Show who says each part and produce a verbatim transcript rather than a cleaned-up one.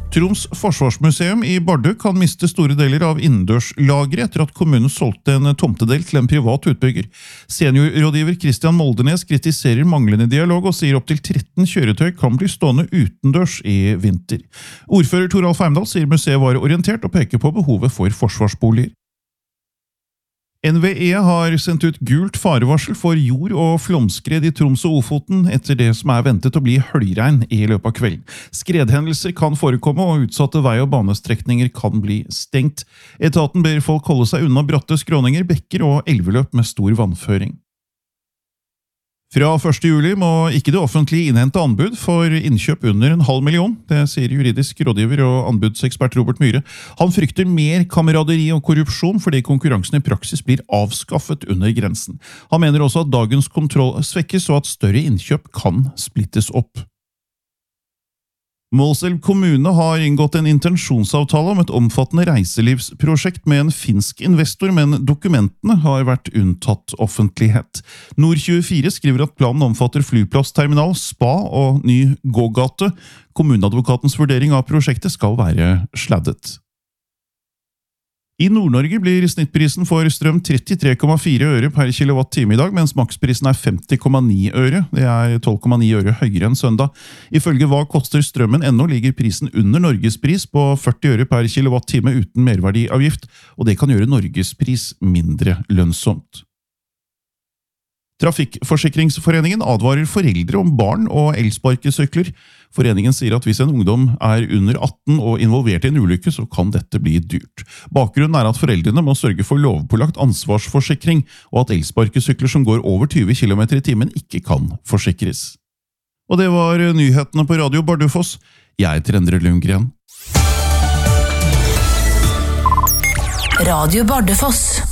Speaker 1: Troms Forsvarsmuseum i Bardu kan miste store deler av innendørslageret etter at kommunen solgte en tomtedel til en privat utbygger. Seniorrådgiver Christian Moldenes kritiserer manglende dialog og sier opp til tretten kjøretøy kan bli stående utendørs i vinter. Ordfører Toralf Heimdal sier museet var orientert og peker på behovet for forsvarsboliger. N V E har sendt ut gult farevarsel for jord- og flomskred i Troms og Ofoten etter det som er ventet å bli høljregn i løpet av kvelden. Skredhendelser kan forekomme, og utsatte vei- og banestrekninger kan bli stengt. Etaten ber folk holde seg unna bratte skråninger, bekker og elveløp med stor vannføring. Fra første juli må ikke det offentlige innhente anbud for innkjøp under en halv million, det sier juridisk rådgiver og anbudsekspert Robert Myhre. Han frykter mer kameraderi og korrupsjon fordi konkurransen i praksis blir avskaffet under grensen. Han mener også at dagens kontroll svekkes og at større innkjøp kan splittes opp. Målselv kommune har inngått en intensjonsavtale om et omfattende reiselivsprosjekt med en finsk investor, men dokumentene har vært unntatt offentlighet. Nord tjuefire skriver at planen omfatter flyplassterminal, spa og ny gågate. Kommuneadvokatens vurdering av prosjektet skal være sladdet. I Nord-Norge blir snittprisen for strøm trettitre komma fire øre per kilowatt-time i dag, mens maksprisen er femti komma ni øre. Det er tolv komma ni øre høyere enn søndag. Ifølge Hva koster strømmen ennå ligger prisen under Norgespris på førti øre per kilowatt-time uten merverdiavgift, og det kan gjøre Norgespris mindre lønnsomt. Trafikkforsikringsforeningen advarer foreldre om barn og elsparkesykler. Foreningen sier at hvis en ungdom er under atten og involvert i en ulykke, så kan dette bli dyrt. Bakgrunnen er at foreldrene må sørge for lovpålagt ansvarsforsikring, og at elsparkesykler som går over tyve kilometer i timen ikke kan forsikres. Og det var nyhetene på Radio Bardufoss. Jeg heter Endre Lundgren.
Speaker 2: Radio Bardufoss.